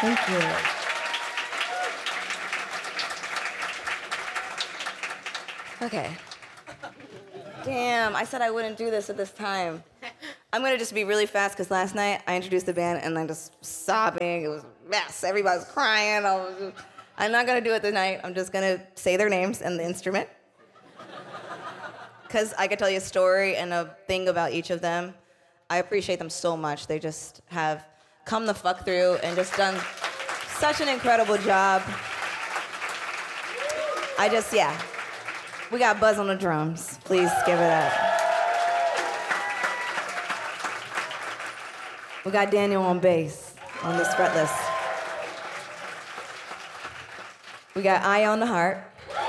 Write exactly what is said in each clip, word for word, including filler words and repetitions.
Thank you. Okay. Damn, I said I wouldn't do this at this time. I'm gonna just be really fast because last night I introduced the band and I'm just sobbing. It was a mess. Everybody was crying. I was, I'm not gonna do it tonight. I'm just gonna say their names and the instrument. Because I could tell you a story and a thing about each of them. I appreciate them so much. They just have come the fuck through and just done such an incredible job. I just, yeah. We got Buzz on the drums. Please give it up. We got Daniel on bass on this fretless. We got Eye on the heart.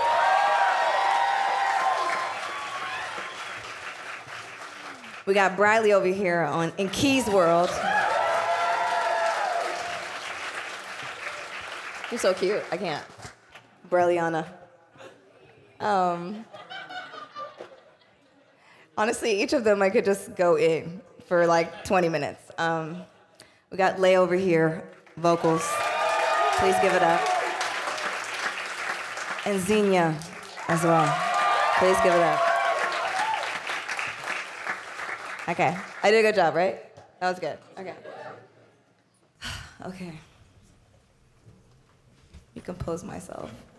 We got Briley over here on in Keys World. You're so cute. I can't. Brilliana. Um, honestly, each of them I could just go in for like twenty minutes. Um, we got Lay over here, vocals. Please give it up. And Xenia as well. Please give it up. Okay, I did a good job, right? That was good. Okay. Okay. Recompose myself.